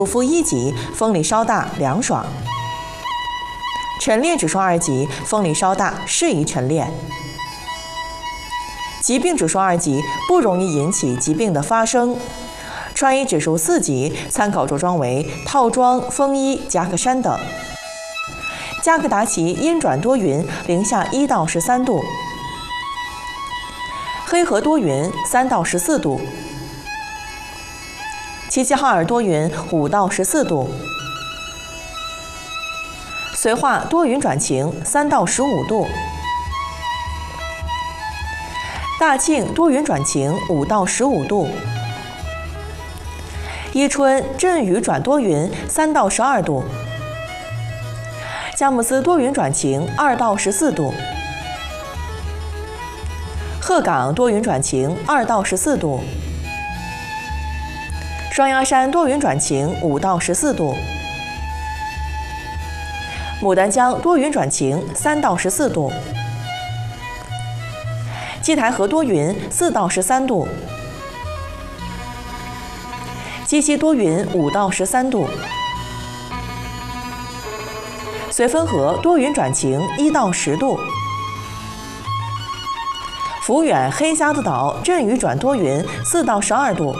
肤1级，风力稍大，凉爽；晨练指数2级，风力稍大，适宜晨练；疾病指数2级，不容易引起疾病的发生；穿衣指数4级，参考着装为套装、风衣、夹克衫等；加格达奇阴转多云，零下1到13度；黑河多云，3到14度；齐齐哈尔多云5到14度；绥化多云转晴3到15度；大庆多云转晴5到15度；伊春阵雨转多云3到12度；佳木斯多云转晴2到14度；鹤岗多云转晴2到14度；双鸭山多云转晴5到14度；牡丹江多云转晴3到14度；七台河多云4到13度；鸡西多云5到13度；绥芬河多云转晴1到10度；抚远黑瞎子岛阵雨转多云4到12度；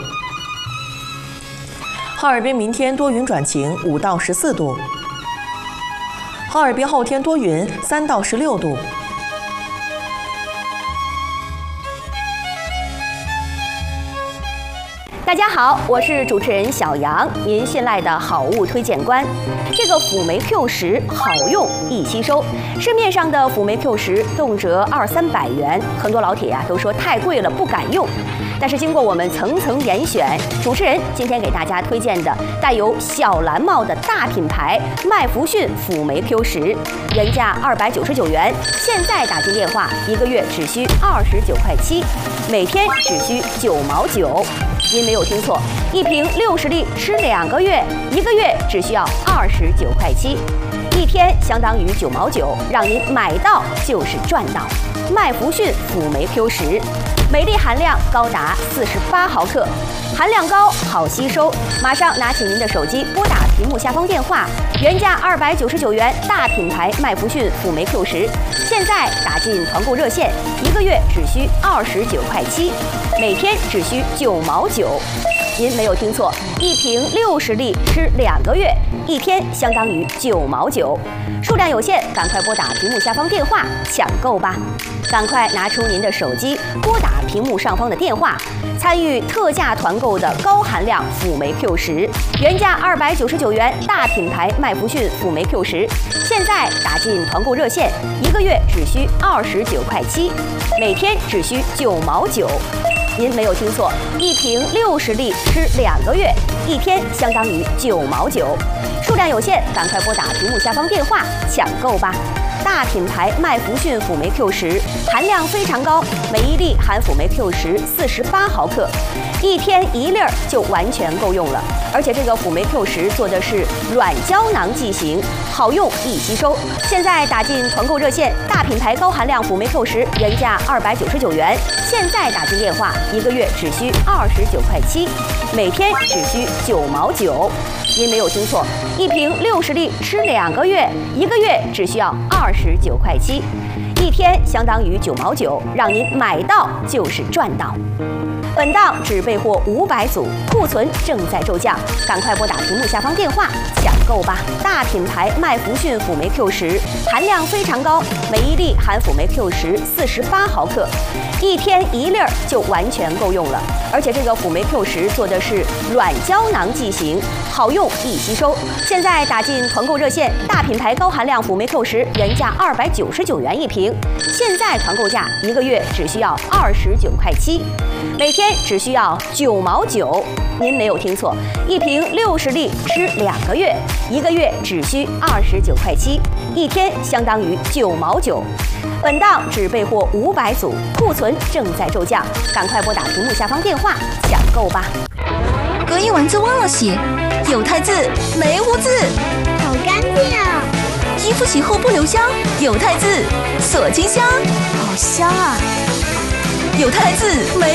哈尔滨明天多云转晴5到14度；哈尔滨后天多云3到16度。 大家好，我是主持人小杨，您信赖的好物推荐官。这个辅酶 Q10好用易吸收，市面上的辅酶 Q10动辄200-300元，很多老铁都说太贵了，不敢用。但是经过我们层层严选，主持人今天给大家推荐的带有小蓝帽的大品牌麦弗逊辅酶 Q10，原价299元，现在打进电话1个月只需29块7，每天只需9毛9。您没有听错，一瓶60粒吃2个月，1个月只需要29块7，一天相当于9毛9，让您买到就是赚到。麦弗逊辅酶 Q10，每粒含量高达48毫克，含量高，好吸收。马上拿起您的手机，拨打屏幕下方电话，原价299元，大品牌麦弗逊辅酶 Q10，现在打进团购热线，1个月只需29块7，每天只需9毛9。您没有听错，一瓶60粒吃2个月，一天相当于9毛9，数量有限，赶快拨打屏幕下方电话抢购吧！赶快拿出您的手机，拨打屏幕上方的电话，参与特价团购的高含量辅酶 Q10，原价299元，大品牌麦弗逊辅酶 Q10，现在打进团购热线，1个月只需29块7，每天只需9毛9。您没有听错，一瓶60粒吃2个月，一天相当于9毛9，数量有限，赶快拨打屏幕下方电话抢购吧！大品牌麦弗逊辅酶 Q10含量非常高，每一粒含辅酶 Q10 48毫克，一天1粒就完全够用了。而且这个辅酶 Q10做的是软胶囊剂型，好用易吸收。现在打进团购热线，大品牌高含量辅酶 Q10原价299元，现在打进电话1个月只需29块7，每天只需9毛9。您没有听错，一瓶60粒吃2个月，1个月只需要29块7，一天相当于9毛9，让您买到就是赚到。本档只备货500组，库存正在骤降，赶快拨打屏幕下方电话抢购吧！大品牌麦弗逊辅酶 Q10含量非常高，每一粒含辅酶 Q10 48毫克，一天1粒就完全够用了。而且这个辅酶 Q10做的是软胶囊剂型，好用易吸收。现在打进团购热线，大品牌高含量辅酶 Q10原价299元一瓶，现在团购价1个月只需要29块7，每天只需要9毛9。您没有听错，一瓶60粒吃2个月，1个月只需29块7，一天相当于9毛9。本档只备货500组，库存正在骤降，赶快拨打屏幕下方电话抢购吧！ 隔一丸子忘了洗，有汰渍没污渍， 好干净啊！ 衣服洗后不留香，有汰渍锁金香，好香啊！有汰渍没